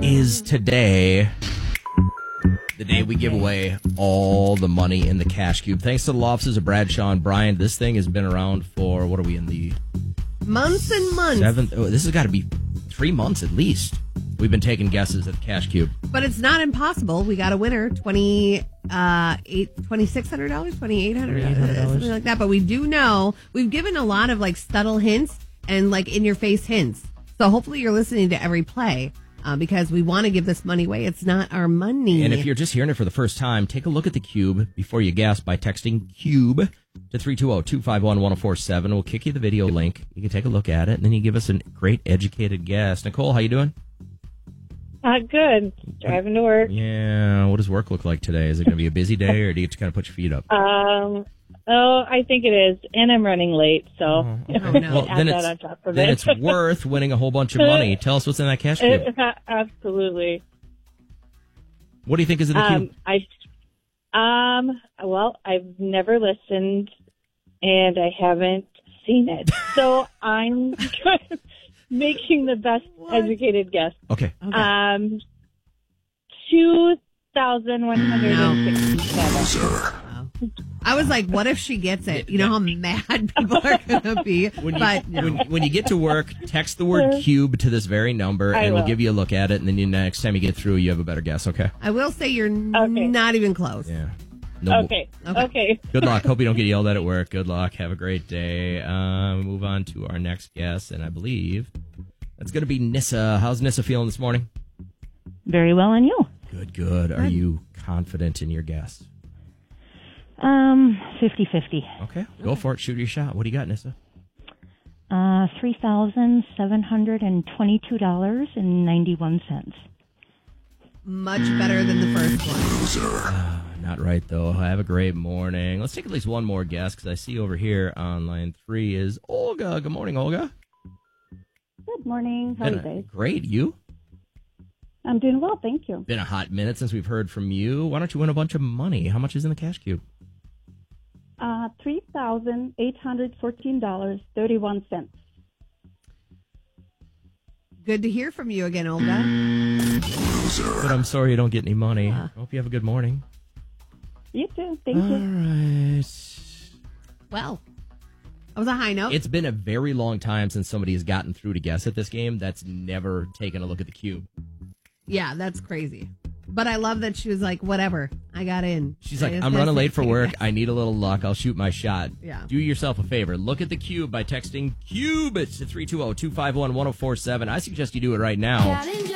is today the day we give away all the money in the Cash Cube. Thanks to the law offices of Bradshaw and Bryant. This thing has been around for, what are we in the... Months and months. This has got to be 3 months at least. We've been taking guesses at the Cash Cube. But it's not impossible. We got a winner, $2,600, $2,800, something like that. But we do know, we've given a lot of like subtle hints and like in-your-face hints. So hopefully you're listening to every play. Because we want to give this money away. It's not our money. And if you're just hearing it for the first time, take a look at the Cube before you guess by texting CUBE to 320-251-1047. We'll kick you the video link. You can take a look at it, and then you give us a great educated guess. Nicole, how you doing? Good. Driving to work. Yeah. What does work look like today? Is it going to be a busy day, or do you get to kind of put your feet up? I think it is. And I'm running late, so no. Well, add that on top of then it. it's worth winning a whole bunch of money. Tell us what's in that Cash Cube. Absolutely. What do you think is in the Cube? Well, I've never listened, and I haven't seen it. So I'm making the best educated guess. Okay. 2,167. I was like, what if she gets it? You know how mad people are going to be. When you get to work, text the word cube to this very number, and we'll give you a look at it. And then next time you get through, you have a better guess, okay? I will say you're not even close. Yeah. Okay. Good luck. Hope you don't get yelled at work. Good luck. Have a great day. Move on to our next guest, and I believe that's going to be Nissa. How's Nissa feeling this morning? Very well, and you? Good. Are you confident in your guess? 50-50. Okay, go for it. Shoot your shot. What do you got, Nissa? $3,722.91. Much better than the first one. Not right, though. Have a great morning. Let's take at least one more guess, because I see over here on line 3 is Olga. Good morning, Olga. Good morning. How are you guys? Great. You? I'm doing well, thank you. Been a hot minute since we've heard from you. Why don't you win a bunch of money? How much is in the Cash Cube? $3,814.31. Good to hear from you again, Olga. But I'm sorry you don't get any money. I hope you have a good morning. You too. Thank you. All right. Well, that was a high note. It's been a very long time since somebody has gotten through to guess at this game that's never taken a look at the Cube. Yeah, that's crazy. But I love that she was like, whatever, I got in. She's like, I'm running late for work. I need a little luck. I'll shoot my shot. Yeah. Do yourself a favor. Look at the Cube by texting CUBE to 320-251-1047. I suggest you do it right now.